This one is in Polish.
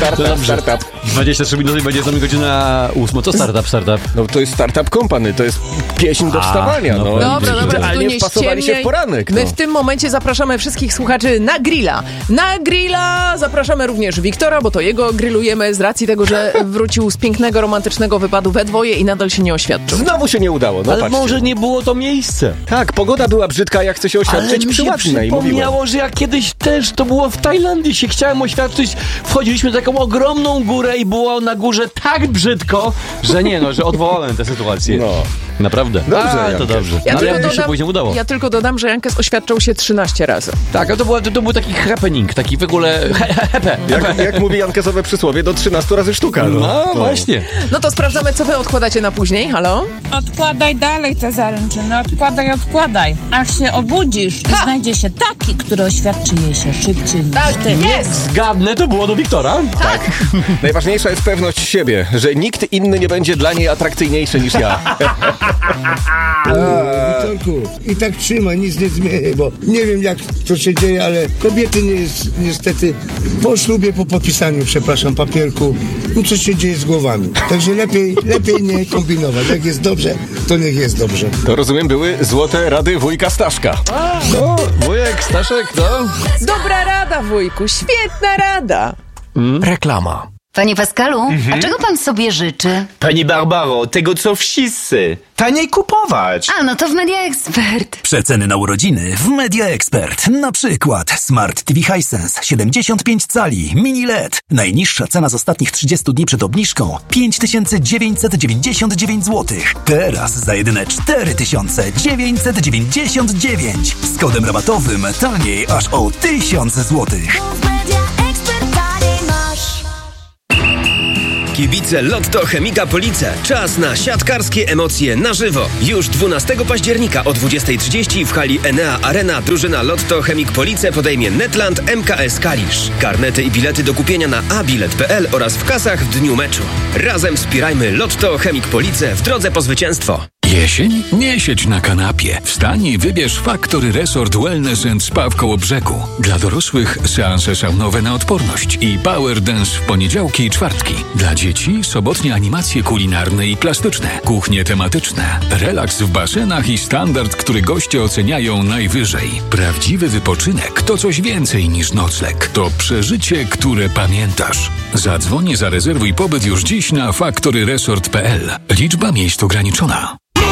Startup. 23 minuty będzie za mnie godzina 8. Co startup? No to jest Startup Company, to jest pieśń do wstawania. Dobra, idealnie wpasowali się w poranek. My w tym momencie zapraszamy wszystkich słuchaczy na grilla. Na grilla zapraszamy również Wiktora, bo to jego grillujemy z racji tego, że wrócił z pięknego, romantycznego wypadu we dwoje i nadal się nie oświadczył. Znowu się nie udało, Ale patrzcie. może nie było to miejsce. Tak, pogoda była brzydka, ja chcę się oświadczyć przy ładnej, przypomniało, że jak kiedyś też to było w Tajlandii, się chciałem oświadczyć, wchodziliśmy na taką ogromną górę i było na górze tak brzydko, że odwołałem tę sytuację. No. Naprawdę. Dobrze, to dobrze. Ja się później udało. Ja tylko dodam, że Jankes oświadczał się 13 razy. Tak, a to był taki happening, taki w ogóle Jak mówi jankesowe przysłowie, do 13 razy sztuka. No, właśnie. No to sprawdzamy, co wy odkładacie na później. Halo? Odkładaj dalej te zaręczyny, odkładaj. Aż się obudzisz, znajdzie się taki, który oświadczy jej się szybciej niż Tak, ty. jest! Zgadnę, to było do Wiktora. Tak. Najważniejsza jest pewność siebie, że nikt inny nie będzie dla niej atrakcyjniejszy niż ja. Wiktorku, i tak trzymaj, nic nie zmienię, bo nie wiem, jak to się dzieje, ale kobiety niestety po ślubie, po podpisaniu, przepraszam, papierku, no coś się dzieje z głowami. Także lepiej nie kombinować. Jak jest dobrze, to niech jest dobrze. To rozumiem, były złote rady wujka Staszka. No, wujek, Staszek, to... Dobra rada, wujku, świetna rada. Reklama. Panie Pascalu, a czego pan sobie życzy? Pani Barbaro, tego co wszyscy. Taniej kupować. A, no to w Media Expert. Przeceny na urodziny w Media Expert. Na przykład Smart TV Hisense 75 cali, mini LED. Najniższa cena z ostatnich 30 dni przed obniżką 5999 zł. Teraz za jedyne 4999. Z kodem rabatowym taniej aż o 1000 zł. Kibice Lotto Chemika Police. Czas na siatkarskie emocje na żywo. Już 12 października o 20:30 w hali Enea Arena drużyna Lotto Chemik Police podejmie Netland MKS Kalisz. Karnety i bilety do kupienia na abilet.pl oraz w kasach w dniu meczu. Razem wspierajmy Lotto Chemik Police w drodze po zwycięstwo. Jesień? Nie siedź na kanapie. Wstań i wybierz Factory Resort Wellness & Spa w Kołobrzegu. Dla dorosłych seanse saunowe na odporność i Power Dance w poniedziałki i czwartki. Dla dzieci sobotnie animacje kulinarne i plastyczne, kuchnie tematyczne, relaks w basenach i standard, który goście oceniają najwyżej. Prawdziwy wypoczynek to coś więcej niż nocleg. To przeżycie, które pamiętasz. Zadzwoń, zarezerwuj pobyt już dziś na factoryresort.pl. Liczba miejsc ograniczona.